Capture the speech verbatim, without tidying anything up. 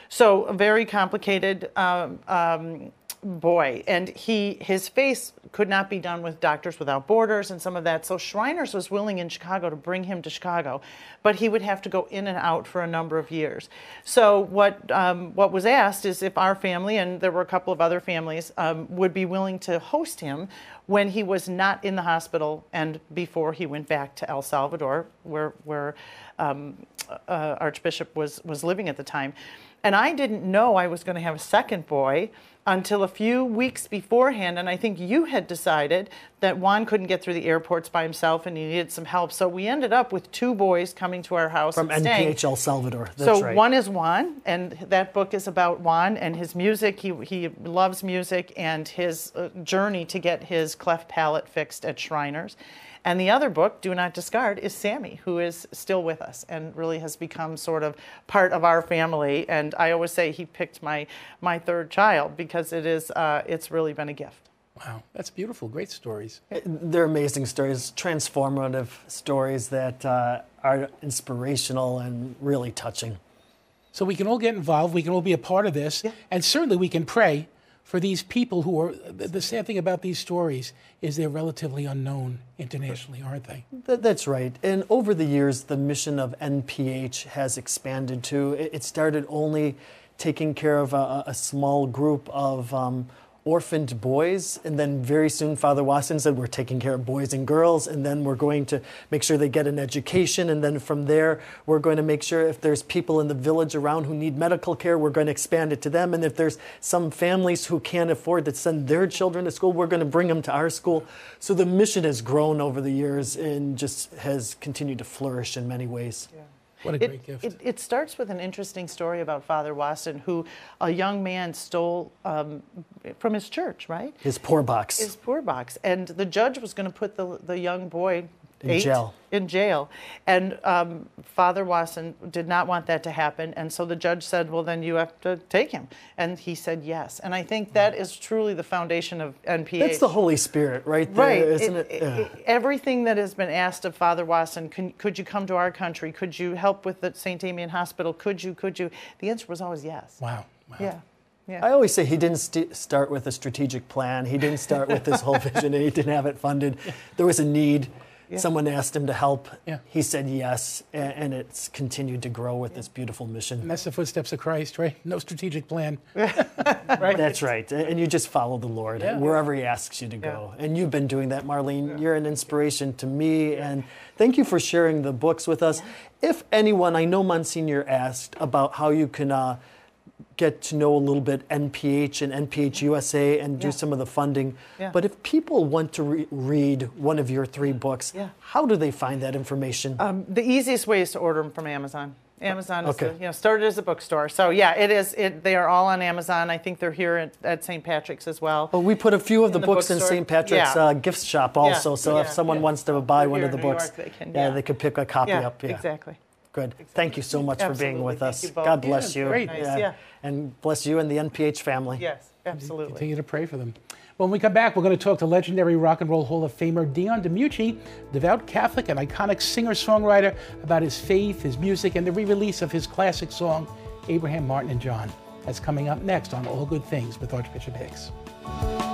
So a very complicated um, um, boy, and he his face could not be done with Doctors Without Borders and some of that. So Shriners was willing in Chicago to bring him to Chicago, but he would have to go in and out for a number of years. So what um, what was asked is if our family, and there were a couple of other families, um, would be willing to host him when he was not in the hospital and before he went back to El Salvador, where where um, uh, Archbishop was was living at the time. And I didn't know I was going to have a second boy until a few weeks beforehand, and I think you had decided that Juan couldn't get through the airports by himself and he needed some help. So we ended up with two boys coming to our house from and N P staying. H El Salvador. That's so right. One is Juan, and that book is about Juan and his music. He he loves music and his uh, journey to get his cleft palate fixed at Shriners. And the other book, Do Not Discard, is Sammy, who is still with us and really has become sort of part of our family. And I always say he picked my my third child because it is uh, it's really been a gift. Wow, that's beautiful. Great stories. They're amazing stories, transformative stories that uh, are inspirational and really touching. So we can all get involved. We can all be a part of this. Yeah. And certainly we can pray for these people who are, the sad thing about these stories is they're relatively unknown internationally, aren't they? Th- That's right. And over the years, the mission of N P H has expanded too. It it started only taking care of a, a small group of um, orphaned boys, and then very soon Father Wasson said we're taking care of boys and girls, and then we're going to make sure they get an education, and then from there we're going to make sure if there's people in the village around who need medical care, we're going to expand it to them, and if there's some families who can't afford to send their children to school, we're going to bring them to our school. So the mission has grown over the years and just has continued to flourish in many ways. Yeah. What a It, great gift. it, it starts with an interesting story about Father Wasson, who a young man stole um, from his church, right? His poor box. His poor box. And the judge was going to put the, the young boy In eight, jail. In jail. And um, Father Wasson did not want that to happen. And so the judge said, well, then you have to take him. And he said yes. And I think that is truly the foundation of N P H. That's the Holy Spirit right there, Right. isn't It- it? it- Yeah. it- everything that has been asked of Father Wasson, can, could you come to our country? Could you help with the Saint Damien Hospital? Could you, could you? The answer was always yes. Wow. Wow. Yeah. Yeah. I always say he didn't st- start with a strategic plan. He didn't start with this whole vision, and he didn't have it funded. There was a need. Yeah. Someone asked him to help. Yeah. He said yes, and, and it's continued to grow with this beautiful And mission. that's the footsteps of Christ, right? No strategic plan. Right? That's right. And you just follow the Lord Yeah. wherever he asks you to go. Yeah. And you've been doing that, Marlene. You're an inspiration to me, and thank you for sharing the books with us. If anyone, I know Monsignor asked about how you can uh, get to know a little bit N P H and N P H U S A and do Yeah. some of the funding. Yeah. But if people want to re- read one of your three books, Yeah. how do they find that information? Um, the easiest way is to order them from Amazon. Amazon is, Okay. the, you know, started as a bookstore. So yeah, it is. It, they are all on Amazon. I think they're here at, at Saint Patrick's as well. Well, we put a few of the, In the books in bookstore? Saint Patrick's Yeah. uh, gift shop also. So if yeah, someone yeah. wants to buy They're one here of the in New books, York, they can, yeah, yeah. they could pick a copy Yeah, up. Yeah. exactly. Good. Thank you so much for being Absolutely. with Thank us. you both. God bless Yeah, you. great. Nice, yeah. And bless you and the N P H family. Yes, absolutely. Continue to pray for them. When we come back, we're going to talk to legendary Rock and Roll Hall of Famer Dion DiMucci, devout Catholic and iconic singer-songwriter, about his faith, his music, and the re-release of his classic song, Abraham, Martin, and John. That's coming up next on All Good Things with Archbishop Hicks.